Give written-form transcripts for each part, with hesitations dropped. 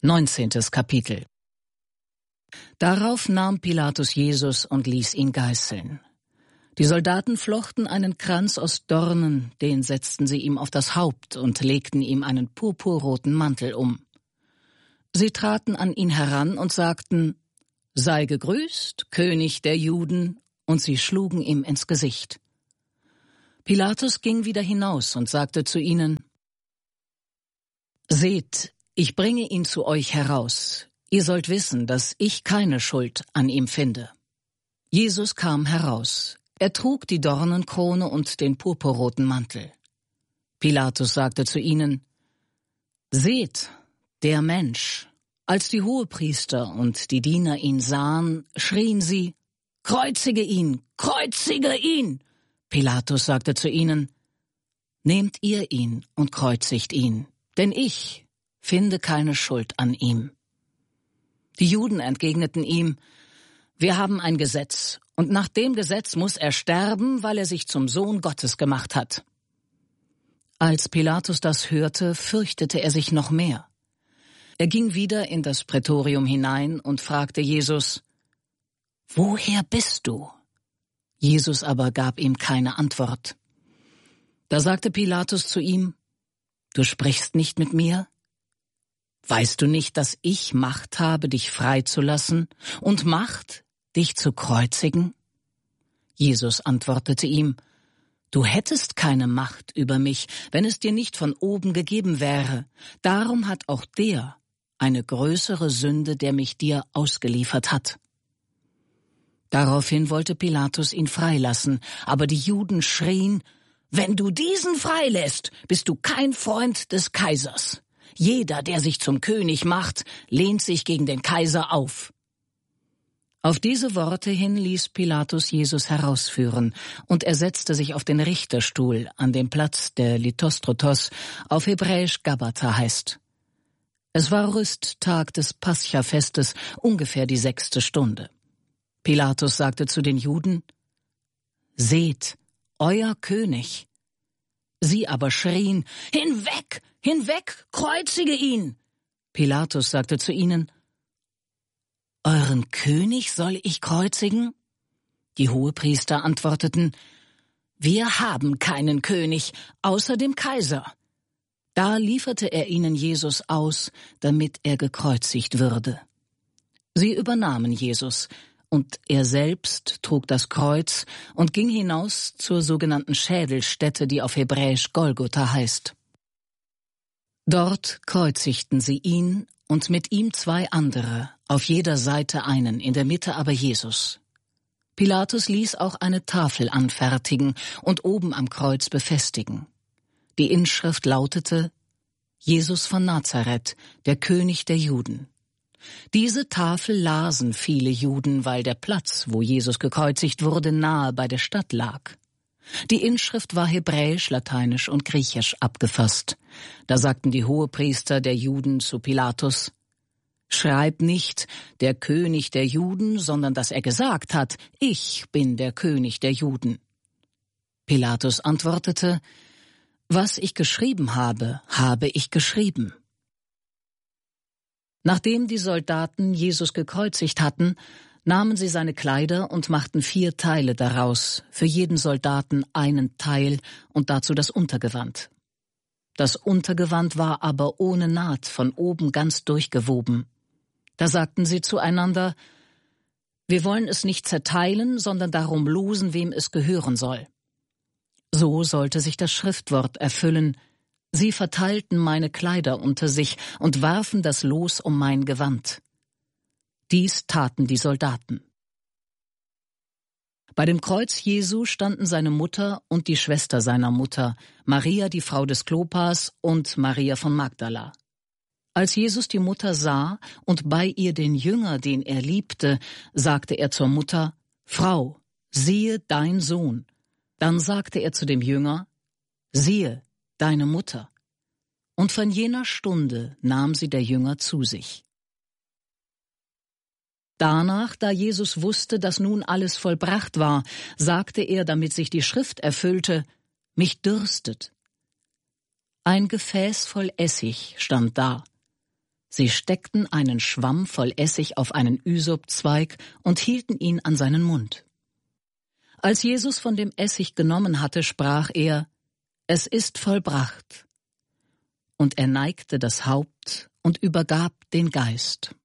19. Kapitel. Darauf nahm Pilatus Jesus und ließ ihn geißeln. Die Soldaten flochten einen Kranz aus Dornen, den setzten sie ihm auf das Haupt und legten ihm einen purpurroten Mantel um. Sie traten an ihn heran und sagten: »Sei gegrüßt, König der Juden«, und sie schlugen ihm ins Gesicht. Pilatus ging wieder hinaus und sagte zu ihnen: »Seht, ich bringe ihn zu euch heraus. Ihr sollt wissen, dass ich keine Schuld an ihm finde.« Jesus kam heraus. Er trug die Dornenkrone und den purpurroten Mantel. Pilatus sagte zu ihnen: »Seht, der Mensch.« Als die Hohepriester und die Diener ihn sahen, schrien sie: »Kreuzige ihn! Kreuzige ihn!« Pilatus sagte zu ihnen: »Nehmt ihr ihn und kreuzigt ihn, denn ich finde keine Schuld an ihm.« Die Juden entgegneten ihm: »Wir haben ein Gesetz, und nach dem Gesetz muss er sterben, weil er sich zum Sohn Gottes gemacht hat.« Als Pilatus das hörte, fürchtete er sich noch mehr. Er ging wieder in das Prätorium hinein und fragte Jesus: »Woher bist du?« Jesus aber gab ihm keine Antwort. Da sagte Pilatus zu ihm: »Du sprichst nicht mit mir? Weißt du nicht, dass ich Macht habe, dich freizulassen, und Macht, dich zu kreuzigen?« Jesus antwortete ihm: »Du hättest keine Macht über mich, wenn es dir nicht von oben gegeben wäre. Darum hat auch der eine größere Sünde, der mich dir ausgeliefert hat.« Daraufhin wollte Pilatus ihn freilassen, aber die Juden schrien: »Wenn du diesen freilässt, bist du kein Freund des Kaisers. Jeder, der sich zum König macht, lehnt sich gegen den Kaiser auf.« Auf diese Worte hin ließ Pilatus Jesus herausführen, und er setzte sich auf den Richterstuhl an dem Platz, der Lithostrotos, auf Hebräisch Gabbatha heißt. Es war Rüsttag des Pascha-Festes, ungefähr die 6. Stunde. Pilatus sagte zu den Juden: »Seht, euer König!« Sie aber schrien: »Hinweg! Hinweg! Kreuzige ihn!« Pilatus sagte zu ihnen: »Euren König soll ich kreuzigen?« Die Hohepriester antworteten: »Wir haben keinen König, außer dem Kaiser.« Da lieferte er ihnen Jesus aus, damit er gekreuzigt würde. Sie übernahmen Jesus, und er selbst trug das Kreuz und ging hinaus zur sogenannten Schädelstätte, die auf Hebräisch Golgotha heißt. Dort kreuzigten sie ihn und mit ihm 2 andere, auf jeder Seite einen, in der Mitte aber Jesus. Pilatus ließ auch eine Tafel anfertigen und oben am Kreuz befestigen. Die Inschrift lautete: Jesus von Nazareth, der König der Juden. Diese Tafel lasen viele Juden, weil der Platz, wo Jesus gekreuzigt wurde, nahe bei der Stadt lag. Die Inschrift war hebräisch, lateinisch und griechisch abgefasst. Da sagten die Hohepriester der Juden zu Pilatus: »Schreib nicht, der König der Juden, sondern dass er gesagt hat, ich bin der König der Juden.« Pilatus antwortete: »Was ich geschrieben habe, habe ich geschrieben.« Nachdem die Soldaten Jesus gekreuzigt hatten, nahmen sie seine Kleider und machten 4 Teile daraus, für jeden Soldaten einen Teil und dazu das Untergewand. Das Untergewand war aber ohne Naht, von oben ganz durchgewoben. Da sagten sie zueinander: »Wir wollen es nicht zerteilen, sondern darum losen, wem es gehören soll.« So sollte sich das Schriftwort erfüllen: »Sie verteilten meine Kleider unter sich und warfen das Los um mein Gewand.« Dies taten die Soldaten. Bei dem Kreuz Jesu standen seine Mutter und die Schwester seiner Mutter, Maria, die Frau des Klopas, und Maria von Magdala. Als Jesus die Mutter sah und bei ihr den Jünger, den er liebte, sagte er zur Mutter: »Frau, siehe dein Sohn.« Dann sagte er zu dem Jünger: »Siehe, deine Mutter.« Und von jener Stunde nahm sie der Jünger zu sich. Danach, da Jesus wusste, dass nun alles vollbracht war, sagte er, damit sich die Schrift erfüllte: »Mich dürstet.« Ein Gefäß voll Essig stand da. Sie steckten einen Schwamm voll Essig auf einen Ysopzweig und hielten ihn an seinen Mund. Als Jesus von dem Essig genommen hatte, sprach er: »Es ist vollbracht.« Und er neigte das Haupt und übergab den Geist.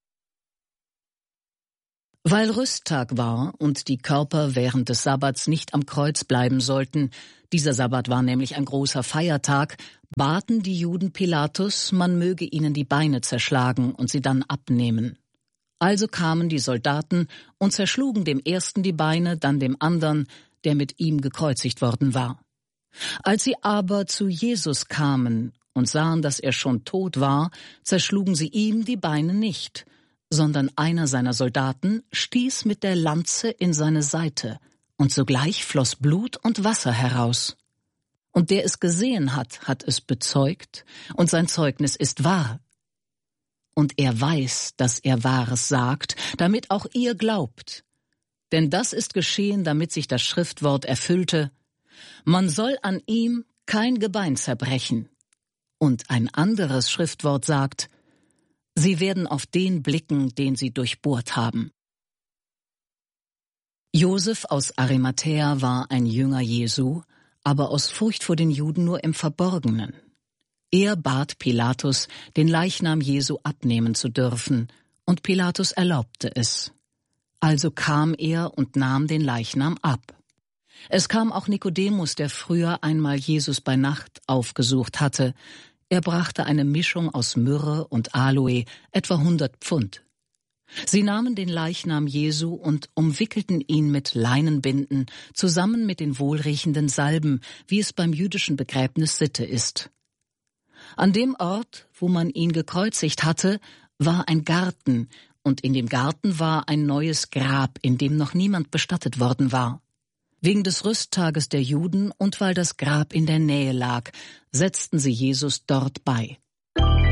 Weil Rüsttag war und die Körper während des Sabbats nicht am Kreuz bleiben sollten, dieser Sabbat war nämlich ein großer Feiertag, baten die Juden Pilatus, man möge ihnen die Beine zerschlagen und sie dann abnehmen. Also kamen die Soldaten und zerschlugen dem ersten die Beine, dann dem andern, der mit ihm gekreuzigt worden war. Als sie aber zu Jesus kamen und sahen, dass er schon tot war, zerschlugen sie ihm die Beine nicht, sondern einer seiner Soldaten stieß mit der Lanze in seine Seite, und sogleich floss Blut und Wasser heraus. Und der es gesehen hat, hat es bezeugt, und sein Zeugnis ist wahr. Und er weiß, dass er Wahres sagt, damit auch ihr glaubt. Denn das ist geschehen, damit sich das Schriftwort erfüllte: Man soll an ihm kein Gebein zerbrechen. Und ein anderes Schriftwort sagt: Sie werden auf den blicken, den sie durchbohrt haben. Josef aus Arimathäa war ein Jünger Jesu, aber aus Furcht vor den Juden nur im Verborgenen. Er bat Pilatus, den Leichnam Jesu abnehmen zu dürfen, und Pilatus erlaubte es. Also kam er und nahm den Leichnam ab. Es kam auch Nikodemus, der früher einmal Jesus bei Nacht aufgesucht hatte. Er brachte eine Mischung aus Myrrhe und Aloe, etwa 100 Pfund. Sie nahmen den Leichnam Jesu und umwickelten ihn mit Leinenbinden, zusammen mit den wohlriechenden Salben, wie es beim jüdischen Begräbnis Sitte ist. An dem Ort, wo man ihn gekreuzigt hatte, war ein Garten, und in dem Garten war ein neues Grab, in dem noch niemand bestattet worden war. Wegen des Rüsttages der Juden und weil das Grab in der Nähe lag, setzten sie Jesus dort bei.